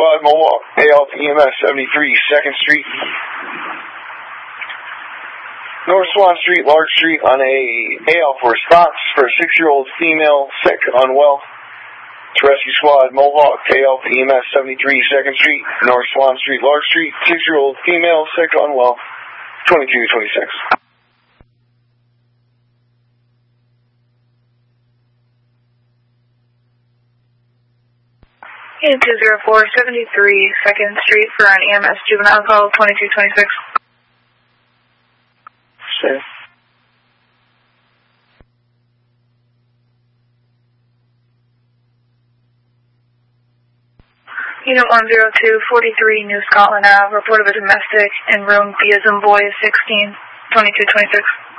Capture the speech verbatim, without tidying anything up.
Squad, Mohawk, A L P E M S seventy-three, second Street. North Swan Street, Large Street on a A L for response for a six-year-old female sick, unwell. To Rescue Squad, Mohawk, A L P E M S seventy-three, second Street, North Swan Street, Large Street, six-year-old female sick, unwell, twenty-two twenty-six. Unit two zero four, seventy-three, second Street for an E M S juvenile call, twenty-two twenty-six. Sure. Unit one zero two, forty-three, New Scotland Avenue, report of a domestic in room B as in boy, sixteen, twenty-two twenty-six.